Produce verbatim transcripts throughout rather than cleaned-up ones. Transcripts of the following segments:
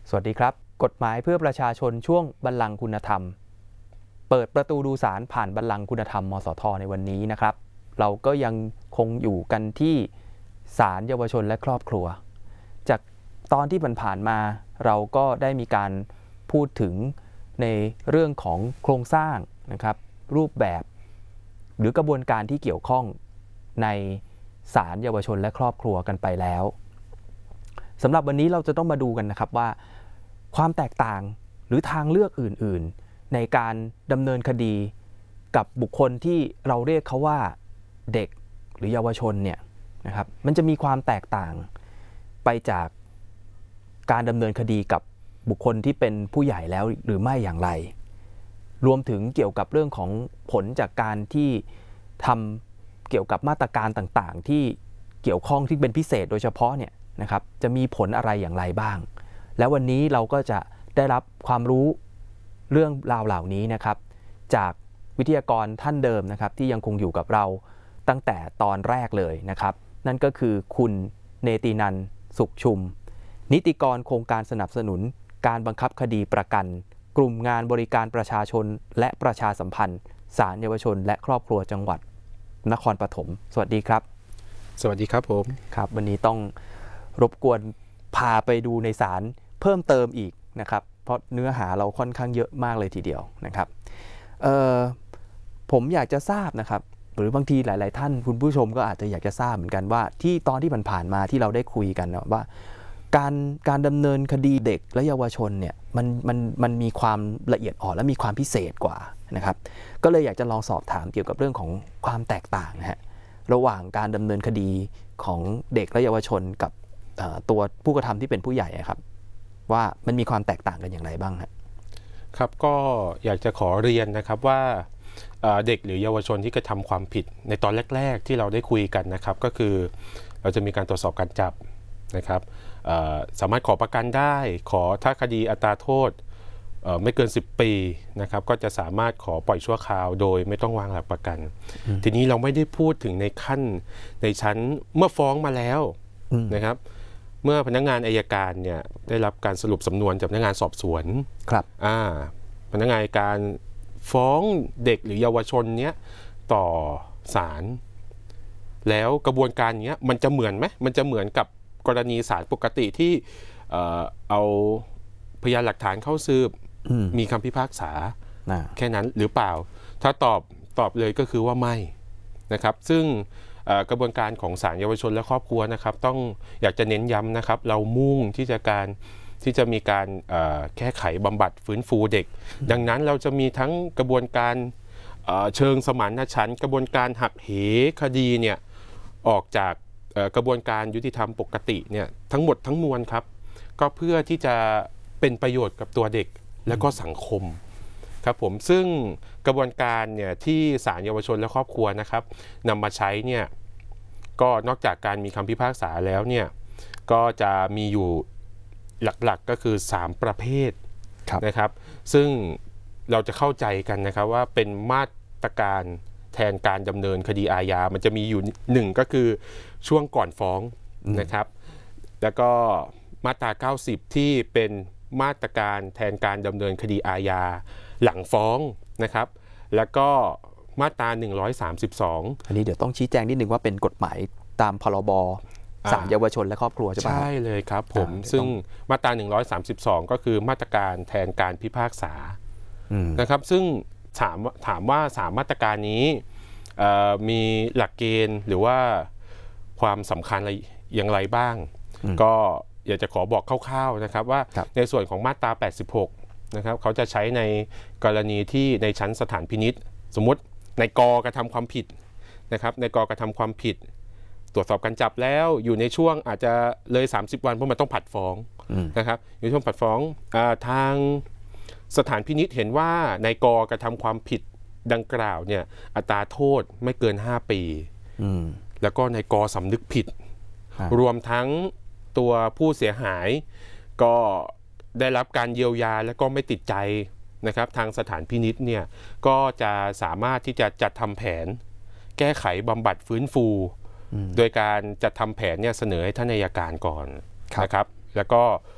สวัสดีครับกฎหมายเพื่อประชาชนช่วงบัลลังก์คุณธรรมเปิดประตูดูศาลผ่านบัลลังก์คุณธรรมมสทในวันนี้นะครับเราก็ยังคงอยู่กันที่ศาลเยาวชนและครอบครัวจากตอนที่ผ่านมาเราก็ได้มีการพูดถึงในเรื่องของโครงสร้างนะครับรูปแบบหรือกระบวนการที่เกี่ยวข้องในศาลเยาวชนและครอบครัวกันไปแล้วสำหรับวันนี้เราจะต้องมาดูกันนะครับว่าความแตกต่างหรือทางเลือกอื่นๆในการดำเนินคดีกับบุคคลที่เราเรียกเขาว่าเด็กหรือเยาวชนเนี่ยนะครับมันจะมีความแตกต่างไปจากการดำเนินคดีกับบุคคลที่เป็นผู้ใหญ่แล้วหรือไม่อย่างไรรวมถึงเกี่ยวกับเรื่องของผลจากการที่ทำเกี่ยวกับมาตรการต่างๆที่เกี่ยวข้องที่เป็นพิเศษโดยเฉพาะเนี่ยนะครับจะมีผลอะไรอย่างไรบ้างแล้ววันนี้เราก็จะได้รับความรู้เรื่องราวเหล่านี้นะครับจากวิทยากรท่านเดิมนะครับที่ยังคงอยู่กับเราตั้งแต่ตอนแรกเลยนะครับนั่นก็คือคุณเนตินันท์สุขชุมนิติกรโครงการสนับสนุนการบังคับคดีประกันกลุ่มงานบริการประชาชนและประชาสัมพันธ์ศาลเยาวชนและครอบครัวจังหวัดนครปฐมสวัสดีครับสวัสดีครับผมครับวันนี้ต้องรบกวนพาไปดูในศาลเพิ่มเติมอีกนะครับเพราะเนื้อหาเราค่อนข้างเยอะมากเลยทีเดียวนะครับผมอยากจะทราบนะครับหรือบางทีหลายๆท่านคุณผู้ชมก็อาจจะอยากจะทราบเหมือนกันว่าที่ตอนที่ผ่านๆมาที่เราได้คุยกันนะว่าการการดำเนินคดีเด็กและเยาวชนเนี่ยมันมันมันมีความละเอียดอ่อนและมีความพิเศษกว่านะครับก็เลยอยากจะลองสอบถามเกี่ยวกับเรื่องของความแตกต่างนะฮะระหว่างการดำเนินคดีของเด็กและเยาวชนกับตัวผู้กระทำที่เป็นผู้ใหญ่ครับว่ามันมีความแตกต่างกันอย่างไรบ้างครับครับก็อยากจะขอเรียนนะครับว่าเด็กหรือเยาวชนที่กระทำความผิดในตอนแรกๆที่เราได้คุยกันนะครับก็คือเราจะมีการตรวจสอบการจับนะครับสามารถขอประกันได้ขอถ้าคดีอัตราโทษไม่เกินสิบปีนะครับก็จะสามารถขอปล่อยชั่วคราวโดยไม่ต้องวางหลักประกันทีนี้เราไม่ได้พูดถึงในขั้นในชั้นเมื่อฟ้องมาแล้วนะครับเมื่อพนักงานอัยการเนี่ยได้รับการสรุปสำนวนจากพนักงานสอบสวนครับอ่าพนักงานอัยการฟ้องเด็กหรือเยาวชนเนี้ยต่อศาลแล้วกระบวนการเนี้ยมันจะเหมือนไหมมันจะเหมือนกับกรณีศาลปกติที่ เอ่อ เอาพยานหลักฐานเข้าสืบมีคำพิพากษาแค่นั้นหรือเปล่าถ้าตอบตอบเลยก็คือว่าไม่นะครับซึ่งกระบวนการของศาลเยาวชนและครอบครัวนะครับต้องอยากจะเน้นย้ำนะครับเรามุ่งที่จะการที่จะมีการแก้ไขบำบัดฟื้นฟูเด็กดังนั้นเราจะมีทั้งกระบวนการเชิงสมานฉันท์กระบวนการหักเหคดีเนี่ยออกจากกระบวนการยุติธรรมปกติเนี่ยทั้งหมดทั้งมวลครับก็เพื่อที่จะเป็นประโยชน์กับตัวเด็กและก็สังคมครับผมซึ่งกระบวนการเนี่ยที่ศาลเยาวชนและครอบครัวนะครับนำมาใช้เนี่ยก็นอกจากการมีคำพิพากษาแล้วเนี่ยก็จะมีอยู่หลักๆก็คือสามประเภทนะครับซึ่งเราจะเข้าใจกันนะครับว่าเป็นมาตรการแทนการดำเนินคดีอาญามันจะมีอยู่หนึ่งก็คือช่วงก่อนฟ้องนะครับแล้วก็มาตราเก้าสิบที่เป็นมาตรการแทนการดำเนินคดีอาญาหลังฟ้องนะครับแล้วก็มาตราหนึ่งร้อยสามสิบสองอันนี้เดี๋ยวต้องชี้แจงนิดนึงว่าเป็นกฎหมายตามพรบศาลเยาวชนและครอบครัวใช่ไหมใช่เลยครับผมซึ่งมาตราหนึ่งร้อยสามสิบสองก็คือมาตรการแทนการพิพากษานะครับซึ่งถามถามว่าสามมาตรการนี้มีหลักเกณฑ์หรือว่าความสำคัญอะไรอย่างไรบ้างก็อยากจะขอบอกคร่าวๆนะครับว่าในส่วนของมาตราแปดสิบหกนะครับเขาจะใช้ในกรณีที่ในชั้นสถานพินิจสมมติในกกระทำความผิดนะครับในกกระทำความผิดตรวจสอบการจับแล้วอยู่ในช่วงอาจจะเลยสามสิบวันเพราะมันต้องผัดฟ้องนะครับอยู่ช่วงผัดฟ้องทางสถานพินิจเห็นว่าในกกระทำความผิดดังกล่าวเนี่ยอัตราโทษไม่เกินห้าปีแล้วก็ในกสำนึกผิดรวมทั้งตัวผู้เสียหายก็ได้รับการเยียวยาและก็ไม่ติดใจนะครับทางสถานพินิจเนี่ยก็จะสามารถที่จะจัดทำแผนแก้ไขบำบัดฟื้นฟูโดยการจัดทำแผนเนี่ยเสนอให้ท่านอัยการก่อนนะครับแล้วก็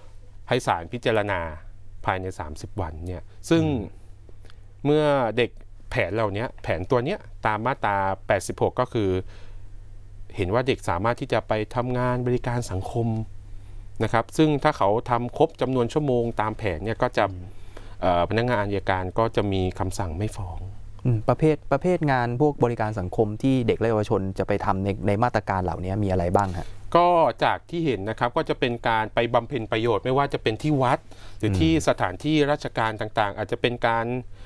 ให้ศาลพิจารณาภายในสามสิบวันเนี่ยซึ่งเมื่อเด็กแผนเหล่านี้แผนตัวเนี้ยตามมาตราแปดสิบหกก็คือเห็นว่าเด็กสามารถที่จะไปทำงานบริการสังคมนะครับซึ่งถ้าเขาทำครบจำนวนชั่วโมงตามแผนเนี่ยก็จะพนักงานอัยการก็จะมีคำสั่งไม่ฟ้องประเภทประเภทงานพวกบริการสังคมที่เด็กและเยาวชนจะไปทำในในมาตรการเหล่านี้มีอะไรบ้างฮะก็จากที่เห็นนะครับก็จะเป็นการไปบำเพ็ญประโยชน์ไม่ว่าจะเป็นที่วัดหรือที่สถานที่ราชการต่างๆอาจจะเป็นการ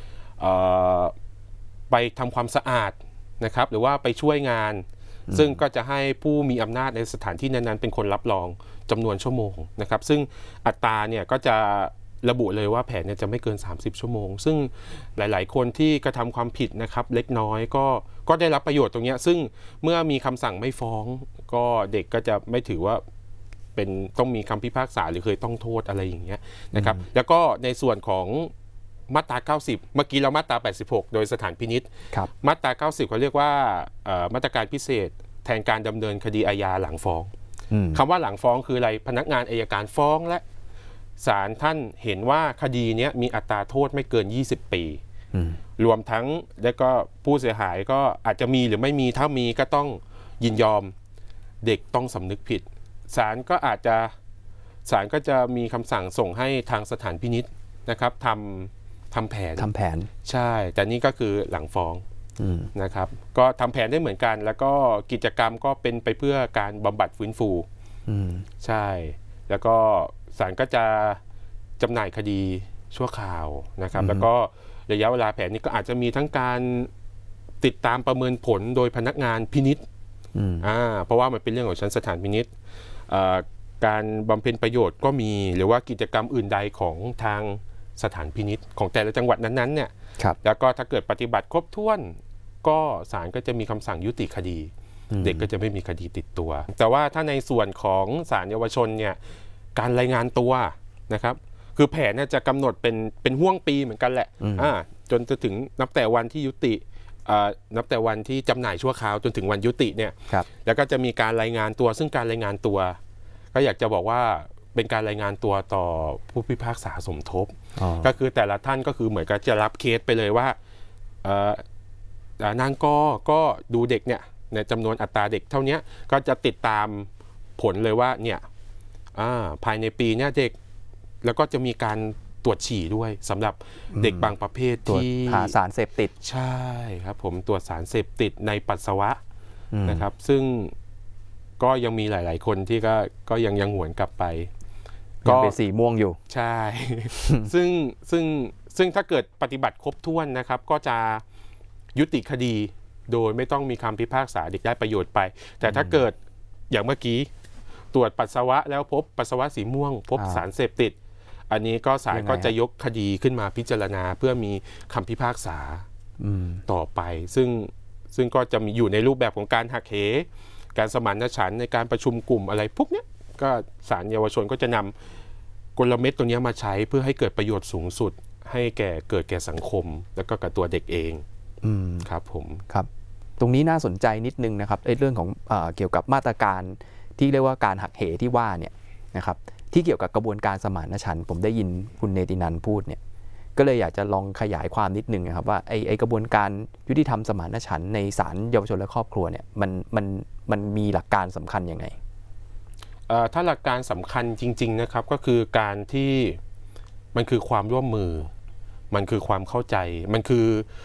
ไปทำความสะอาดนะครับหรือว่าไปช่วยงานซึ่งก็จะให้ผู้มีอำนาจในสถานที่นั้นๆเป็นคนรับรองจำนวนชั่วโมงนะครับซึ่งอัตราเนี่ยก็จะระบุเลยว่าแผนเนี่ยจะไม่เกินสามสิบชั่วโมงซึ่งหลายๆคนที่กระทำความผิดนะครับเล็กน้อยก็ก็ได้รับประโยชน์ตรงนี้ซึ่งเมื่อมีคำสั่งไม่ฟ้องก็เด็กก็จะไม่ถือว่าเป็นต้องมีคำพิพากษาหรือเคยต้องโทษอะไรอย่างเงี้ยนะครับแล้วก็ในส่วนของมาตราเก้าสิบเมื่อกี้เรามาตราแปดสิบหกโดยสถานพินิจมาตราเก้าสิบเขาเรียกว่ามาตรการพิเศษแทนการดำเนินคดีอาญาหลังฟ้องคำว่าหลังฟ้องคืออะไรพนักงานอัยการฟ้องและศาลท่านเห็นว่าคดีนี้มีอัตราโทษไม่เกินยี่สิบปีรวมทั้งแล้วก็ผู้เสียหายก็อาจจะมีหรือไม่มีถ้ามีก็ต้องยินยอมเด็กต้องสำนึกผิดศาลก็อาจจะศาลก็จะมีคำสั่งส่งให้ทางสถานพินิจนะครับทำทำแผนทำแผนใช่แต่นี่ก็คือหลังฟ้องนะครับก็ทำแผนได้เหมือนกันแล้วก็กิจกรรมก็เป็นไปเพื่อการบำบัดฟื้นฟูใช่แล้วก็ศาลก็จะจำหน่ายคดีชั่วคราวนะครับแล้วก็ระยะเวลาแผนนี้ก็อาจจะมีทั้งการติดตามประเมินผลโดยพนักงานพินิจอ่าเพราะว่ามันเป็นเรื่องของชั้นสถานพินิจการบำเพ็ญประโยชน์ก็มีหรือว่ากิจกรรมอื่นใดของทางสถานพินิจของแต่ละจังหวัดนั้นๆเนี่ยแล้วก็ถ้าเกิดปฏิบัติครบถ้วนก็ศาลก็จะมีคำสั่งยุติคดีเด็กก็จะไม่มีคดีติดตัวแต่ว่าถ้าในส่วนของศาลเยาวชนเนี่ยการรายงานตัวนะครับคือแผนจะกำหนดเป็นเป็นห่วงปีเหมือนกันแหละอ่าจนจะถึงนับแต่วันที่ยุตินับแต่วันที่จำหน่ายชั่วคราวจนถึงวันยุติเนี่ยแล้วก็จะมีการรายงานตัวซึ่งการรายงานตัวก็อยากจะบอกว่าเป็นการรายงานตัวต่อผู้พิพากษาสมทบก็คือแต่ละท่านก็คือเหมือนกับจะรับเคสไปเลยว่านางก็ก็ดูเด็กเนี่ยในจำนวนอัตราเด็กเท่านี้ก็จะติดตามผลเลยว่าเนี่ยภายในปีนี้เด็กแล้วก็จะมีการตรวจฉี่ด้วยสำหรับเด็กบางประเภทที่หาสารเสพติดใช่ครับผมตรวจสารเสพติดในปัสสาวะนะครับซึ่งก็ยังมีหลายๆคนที่ก็ก็ยังยังหวนกลับไปก็เป็นสีม่วงอยู่ใช่ ซึ่งซึ่งซึ่งถ้าเกิดปฏิบัติครบถ้วนนะครับก็จะยุติคดีโดยไม่ต้องมีคำพิพากษาเด็กได้ประโยชน์ไปแต่ถ้าเกิดอย่างเมื่อกี้ตรวจปัสสาวะแล้วพบปัสสาวะสีม่วงพบสารเสพติดอันนี้ก็ศาลก็จะยกคดีขึ้นมาพิจารณาเพื่อมีคำพิพากษาต่อไปซึ่งซึ่งก็จะมีอยู่ในรูปแบบของการหักเหการสมานฉันท์ในการประชุมกลุ่มอะไรพวกนี้ก็ศาลเยาวชนก็จะนำกลเม็ดตัวนี้มาใช้เพื่อให้เกิดประโยชน์สูงสุดให้แก่เกิดแก่สังคมแล้วก็กับตัวเด็กเองครับผมครับตรงนี้น่าสนใจนิดนึงนะครับเรื่องของเอ่อเกี่ยวกับมาตรการที่เรียกว่าการหักเหที่ว่าเนี่ยนะครับที่เกี่ยวกับกระบวนการสมานฉันท์ผมได้ยินคุณเนตินันท์พูดเนี่ยก็เลยอยากจะลองขยายความนิดนึงนะครับว่าไอ้ไอ้กระบวนการยุติธรรมสมานฉันท์ในศาลเยาวชนและครอบครัวเนี่ยมันมันมันมีหลักการสำคัญยังไงถ้าหลักการสำคัญจริงๆนะครับก็คือการที่มันคือความร่วมมือมันคือความเข้าใจมันคือ